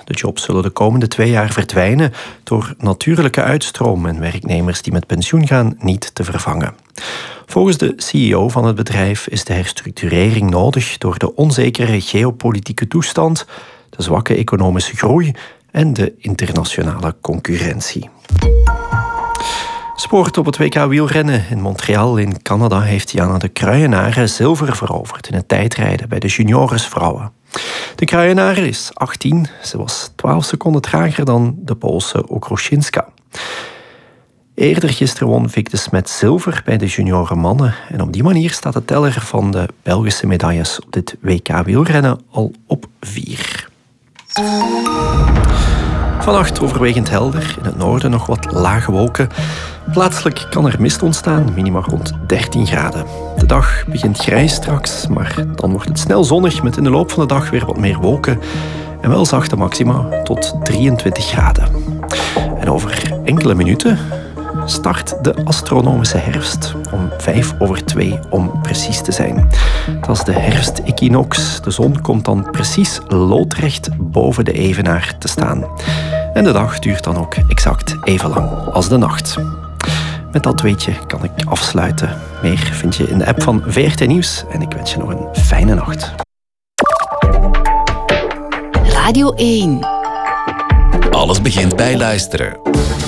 De jobs zullen de komende 2 jaar verdwijnen door natuurlijke uitstroom en werknemers die met pensioen gaan niet te vervangen. Volgens de CEO van het bedrijf is de herstructurering nodig door de onzekere geopolitieke toestand, de zwakke economische groei en de internationale concurrentie. Sport op het WK wielrennen in Montreal in Canada heeft Jana de Kruijenare zilver veroverd in het tijdrijden bij de junioresvrouwen. De Kruijenare is 18, ze was 12 seconden trager dan de Poolse Okruszyńska. Eerder gisteren won Vic de Smet zilver bij de junioren mannen en op die manier staat de teller van de Belgische medailles op dit WK wielrennen al op 4. Vannacht overwegend helder, in het noorden nog wat lage wolken. Plaatselijk kan er mist ontstaan, minima rond 13 graden. De dag begint grijs straks, maar dan wordt het snel zonnig met in de loop van de dag weer wat meer wolken en wel zachte maxima tot 23 graden. En over enkele minuten start de astronomische herfst om 2:05 om precies te zijn. Dat is de herfstequinox. De zon komt dan precies loodrecht boven de evenaar te staan. En de dag duurt dan ook exact even lang als de nacht. Met dat weetje kan ik afsluiten. Meer vind je in de app van VRT Nieuws en ik wens je nog een fijne nacht. Radio 1. Alles begint bij luisteren.